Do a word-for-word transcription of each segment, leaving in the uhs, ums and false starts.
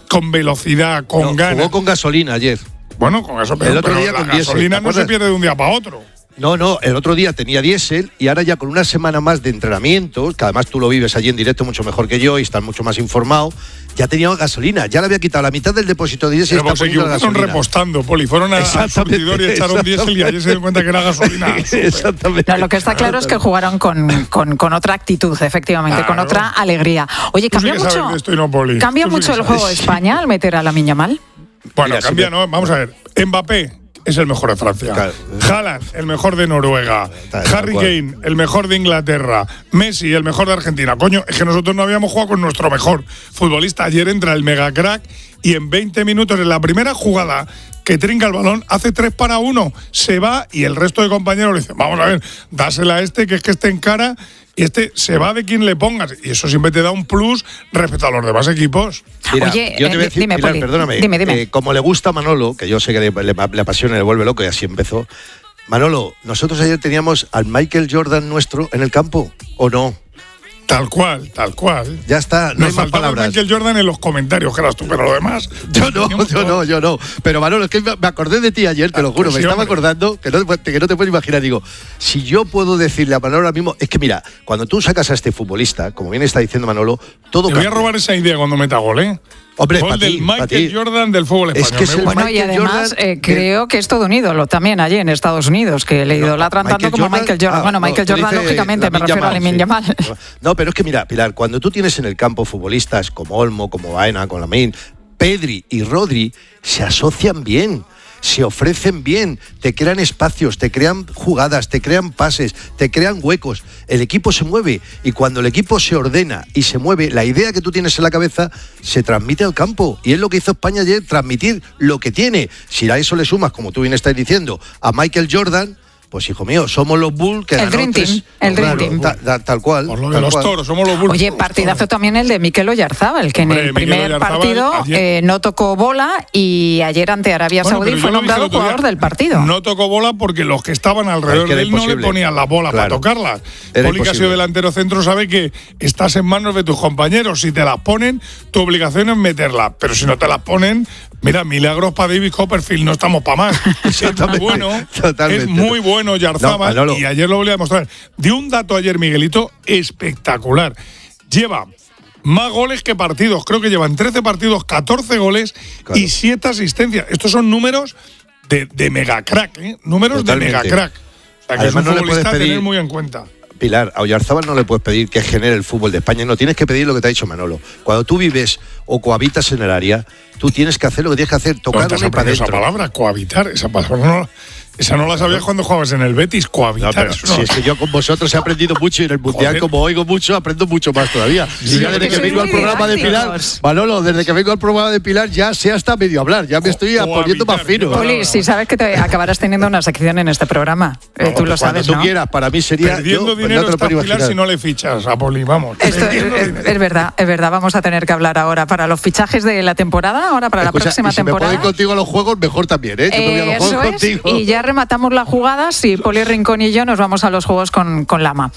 con velocidad, con no, ganas. Jugó con gasolina ayer. Bueno, con eso, el otro día la con gasolina diésel, no se pierde de un día para otro. No, no, el otro día tenía diésel y ahora ya con una semana más de entrenamiento, que además tú lo vives allí en directo mucho mejor que yo y estás mucho más informado, ya tenía gasolina, ya le había quitado la mitad del depósito de diésel. Pero se equivocaron repostando, Poli, fueron al surtidor y echaron diésel y ayer se dieron cuenta que era gasolina. Exactamente. No, lo que está claro es que jugaron con, con, con otra actitud, efectivamente, claro. Con otra alegría. Oye, cambia sí mucho, esto y no, Poli. ¿cambia mucho sí el juego de España al meter a Lamine Yamal? Bueno, Mira, cambia, si ¿no? Vamos a ver. Mbappé es el mejor de Francia. Claro. Haaland, el mejor de Noruega. Tal, tal, Harry Kane, el mejor de Inglaterra. Messi, el mejor de Argentina. Coño, es que nosotros no habíamos jugado con nuestro mejor futbolista. Ayer entra el mega crack y en veinte minutos, en la primera jugada que trinca el balón, hace tres para uno. Se va y el resto de compañeros le dicen, vamos a ver, dásela a este, que es que este encara y este se va de quien le pongas. Y eso siempre te da un plus respecto a los demás equipos. Mira, Oye, yo te voy a decir, dime, Pilar, Poli, perdóname, dime, dime. Eh, como le gusta a Manolo, que yo sé que le, le, le apasiona y le vuelve loco y así empezó. Manolo, nosotros ayer teníamos al Michael Jordan nuestro en el campo, ¿o no? Tal cual, tal cual. Ya está, no Nos hay más faltaba palabras. Michael Jordan en los comentarios, que eras tú, pero lo demás. Yo no, yo no, yo no. Pero Manolo, es que me acordé de ti ayer, te lo juro, me estaba acordando, que no, que no te puedes imaginar. Digo, si yo puedo decirle a Manolo ahora mismo, es que mira, cuando tú sacas a este futbolista, como bien está diciendo Manolo, todo Te voy a robar esa idea cuando meta gol, ¿eh? Hombre, gol del ti, Michael Jordan del fútbol español. Es que es el bueno, Michael y además Jordan, eh, creo que es todo un ídolo también allí en Estados Unidos, que le idolatran no, tanto como Jordan, Michael Jordan. Ah, bueno, Michael no, Jordan, lógicamente, me refiero a Lamine Yamal. Sí. No, pero es que mira, Pilar, cuando tú tienes en el campo futbolistas como Olmo, como Baena, como Lamine, Pedri y Rodri, se asocian bien. Se ofrecen bien, te crean espacios, te crean jugadas, te crean pases, te crean huecos. El equipo se mueve y cuando el equipo se ordena y se mueve, la idea que tú tienes en la cabeza se transmite al campo. Y es lo que hizo España ayer, transmitir lo que tiene. Si a eso le sumas, como tú bien estás diciendo, a Michael Jordan, pues hijo mío, somos los Bulls que el Dream Team, el Dream Team. Ta, ta, tal cual. Por lo de tal los cual. toros, somos los Bulls. Oye, partidazo también el de Mikel Oyarzabal, que Hombre, en el Mikel primer Oyarzabal, partido eh, no tocó bola y ayer ante Arabia Bueno, Saudí fue nombrado jugador del partido. No tocó bola porque los que estaban alrededor es que de él no le ponían la bola claro. para tocarlas. Era Poli, que ha sido delantero centro, sabe que estás en manos de tus compañeros. Si te las ponen, tu obligación es meterlas. Pero si no te las ponen, mira, milagros para David Copperfield, no estamos para más. Es muy bueno, Totalmente. es muy bueno Oyarzabal, no, y ayer lo volví a demostrar. Dio un dato ayer, Miguelito, espectacular. Lleva más goles que partidos. Creo que llevan trece partidos, catorce goles claro. y siete asistencias. Estos son números de, de mega crack, ¿eh? Números Totalmente. de mega crack. O sea, que Además, es un no futbolista a pedir, tener muy en cuenta. Pilar, a Oyarzabal no le puedes pedir que genere el fútbol de España. No, tienes que pedir lo que te ha dicho Manolo. Cuando tú vives o cohabitas en el área, tú tienes que hacer lo que tienes que hacer, tocar y para adentro. Esa palabra, cohabitar, esa palabra no... Esa no la sabías cuando jugabas en el Betis, cohabitar. No, pero, no. Si es que yo con vosotros he aprendido mucho y en el Mundial, Joder. como oigo mucho, aprendo mucho más todavía. Sí, y ya desde que, que vengo al programa de Pilar, Manolo, desde que vengo al programa de Pilar ya sé hasta medio hablar, ya me estoy cohabitar, poniendo más fino. Poli, si sabes que te acabarás teniendo una sección en este programa, no, eh, tú lo sabes, Cuando ¿no? tú quieras, para mí sería... Perdiendo yo, dinero no está Pilar si no le fichas a Poli, vamos. Esto es, es, es verdad, es verdad, vamos a tener que hablar ahora para los fichajes de la temporada, ahora para Escucha, la próxima y si temporada. me puedo ir contigo a los juegos, mejor también, ¿eh? Yo me voy a los Eso juegos es, contigo. Y ya rematamos la jugada. Y Poli Rincón y yo nos vamos a los juegos con, con Lama.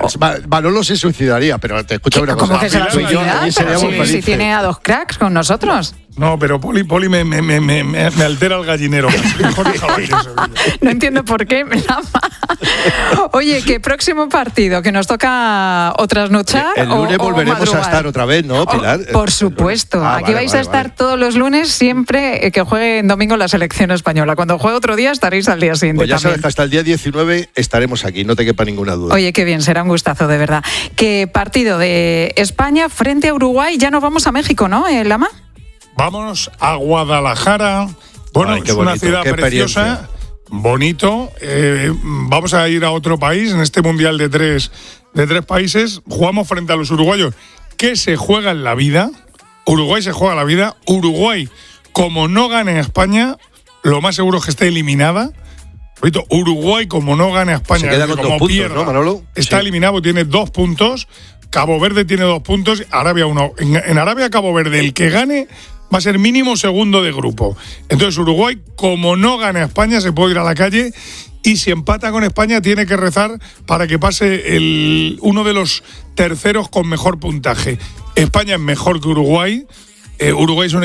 Manolo se suicidaría, pero te escucho una cosa. ¿Cómo que se va a suicidar? Si, si tiene a dos cracks con nosotros. No, pero Poli, Poli me, me, me, me, me altera el gallinero. No entiendo por qué. Oye, ¿qué próximo partido? ¿Que nos toca o trasnochar? El lunes o, volveremos o a estar otra vez, ¿no, Pilar? Oh, por supuesto. Ah, Aquí vale, vais vale, a estar vale. todos los lunes, siempre que juegue en domingo la selección española. Cuando juegue otro día estaréis al día siguiente. Pues ya también. sabes que hasta el día diecinueve estaremos aquí, no te quepa ninguna duda. Oye, qué bien, será un gustazo, de verdad. ¿Qué partido de España frente a Uruguay? Ya nos vamos a México, ¿no, eh, Lama? Vámonos a Guadalajara. Bueno, Ay, es bonito, una ciudad preciosa, bonito. Eh, vamos a ir a otro país en este mundial de tres, de tres países. Jugamos frente a los uruguayos. ¿Qué se juega en la vida? Uruguay se juega la vida. Uruguay, como no gane a España, lo más seguro es que esté eliminada. Uruguay, como no gane a España, se queda con como dos puntos, pierda, ¿no, Manolo? está sí. eliminado, tiene dos puntos. Cabo Verde tiene dos puntos, Arabia uno. En, en Arabia, Cabo Verde, el que gane va a ser mínimo segundo de grupo. Entonces Uruguay, como no gane a España, se puede ir a la calle, y si empata con España tiene que rezar para que pase el, uno de los terceros con mejor puntaje. España es mejor que Uruguay. Eh, Uruguay es un